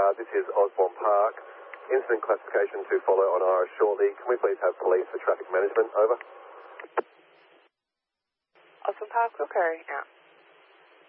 This is Osborne Park. Incident classification to follow on Iris shortly. Can we please have police for traffic management? Over. Osborne Park, will carry out.